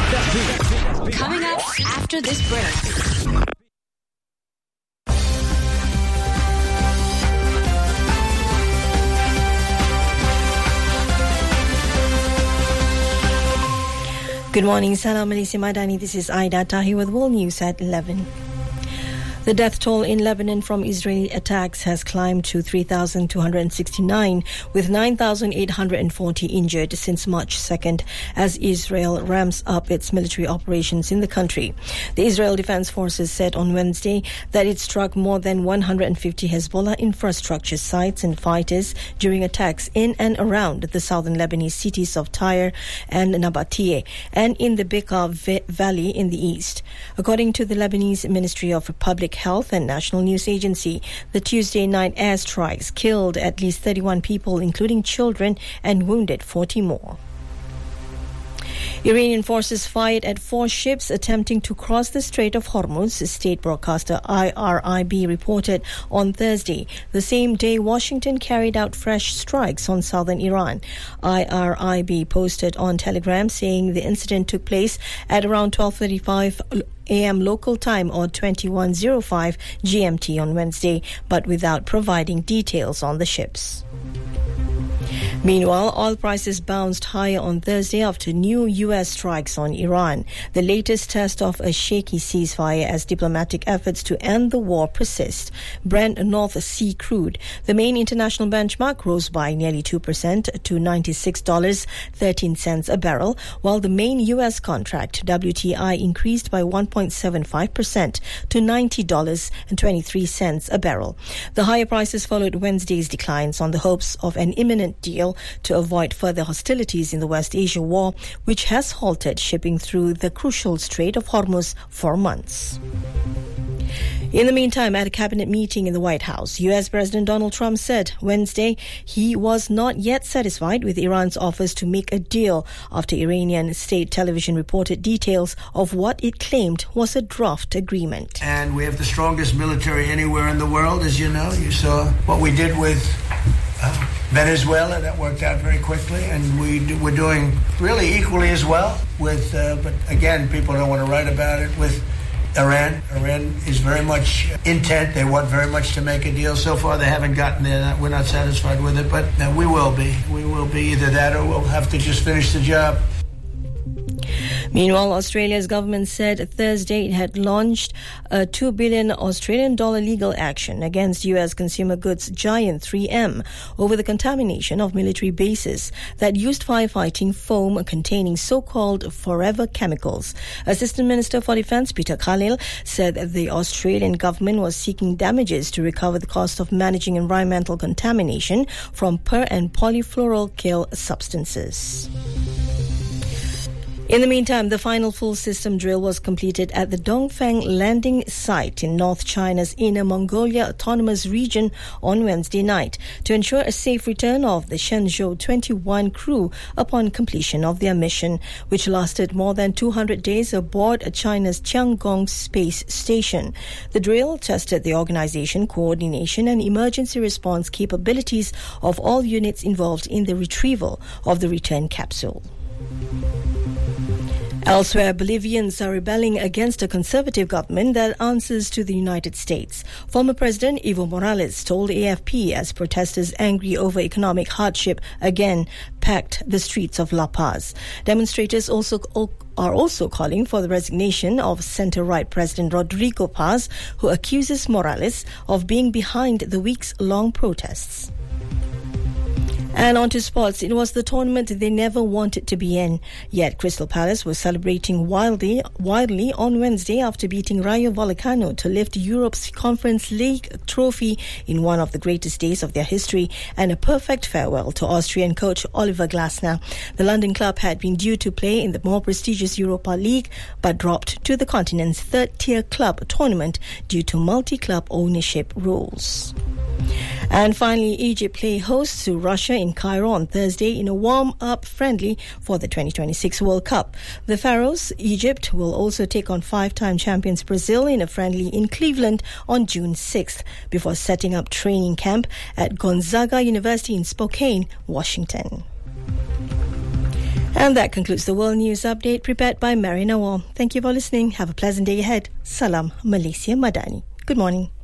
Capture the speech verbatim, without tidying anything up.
Coming up after this break. Good morning, Salam Malaysia Madani. This is Aida Tahi with World News at eleven. The death toll in Lebanon from Israeli attacks has climbed to three thousand two hundred sixty-nine, with nine thousand eight hundred forty injured since March second, as Israel ramps up its military operations in the country. The Israel Defense Forces said on Wednesday that it struck more than one hundred fifty Hezbollah infrastructure sites and fighters during attacks in and around the southern Lebanese cities of Tyre and Nabatea, and in the Bekaa Valley in the east. According to the Lebanese Ministry of Public Health and National News Agency, the Tuesday night airstrikes killed at least thirty-one people, including children, and wounded forty more. Iranian forces fired at four ships attempting to cross the Strait of Hormuz, state broadcaster I R I B reported on Thursday, the same day Washington carried out fresh strikes on southern Iran. I R I B posted on Telegram saying the incident took place at around twelve thirty-five A M local time or twenty-one oh five G M T on Wednesday, but without providing details on the ships. Meanwhile, oil prices bounced higher on Thursday after new U S strikes on Iran, the latest test of a shaky ceasefire as diplomatic efforts to end the war persist. Brent North Sea crude, the main international benchmark, rose by nearly two percent to ninety-six dollars and thirteen cents a barrel, while the main U S contract, W T I, increased by one point seven five percent to ninety dollars and twenty-three cents a barrel. The higher prices followed Wednesday's declines on the hopes of an imminent deal to avoid further hostilities in the West Asia war, which has halted shipping through the crucial Strait of Hormuz for months. In the meantime, at a cabinet meeting in the White House, U S President Donald Trump said Wednesday he was not yet satisfied with Iran's offers to make a deal after Iranian state television reported details of what it claimed was a draft agreement. And we have the strongest military anywhere in the world, as you know. You saw what we did with uh, Venezuela. That worked out very quickly, and we do, we're doing really equally as well with, uh, but again, people don't want to write about it, with Iran. Iran is very much intent. They want very much to make a deal. So far, they haven't gotten there. We're not satisfied with it, but uh, we will be. We will be either that or we'll have to just finish the job. Meanwhile, Australia's government said Thursday it had launched a two billion Australian dollar legal action against U S consumer goods giant three M over the contamination of military bases that used firefighting foam containing so-called forever chemicals. Assistant Minister for Defence Peter Khalil said that the Australian government was seeking damages to recover the cost of managing environmental contamination from per- and polyfluoroalkyl substances. In the meantime, the final full system drill was completed at the Dongfeng landing site in North China's Inner Mongolia Autonomous Region on Wednesday night to ensure a safe return of the Shenzhou twenty-one crew upon completion of their mission, which lasted more than two hundred days aboard China's Tiangong space station. The drill tested the organization, coordination and emergency response capabilities of all units involved in the retrieval of the return capsule. Elsewhere, Bolivians are rebelling against a conservative government that answers to the United States. Former President Evo Morales told A F P as protesters angry over economic hardship again packed the streets of La Paz. Demonstrators also are also calling for the resignation of centre-right President Rodrigo Paz, who accuses Morales of being behind the weeks-long protests. And on to sports. It was the tournament they never wanted to be in. Yet Crystal Palace was celebrating wildly, wildly on Wednesday after beating Rayo Vallecano to lift Europe's Conference League trophy in one of the greatest days of their history and a perfect farewell to Austrian coach Oliver Glasner. The London club had been due to play in the more prestigious Europa League but dropped to the continent's third-tier club tournament due to multi-club ownership rules. And finally, Egypt play host to Russia in Cairo on Thursday in a warm-up friendly for the twenty twenty-six World Cup. The Pharaohs, Egypt, will also take on five-time champions Brazil in a friendly in Cleveland on June sixth before setting up training camp at Gonzaga University in Spokane, Washington. And that concludes the World News Update prepared by Mary Nawal. Thank you for listening. Have a pleasant day ahead. Salam Malaysia Madani. Good morning.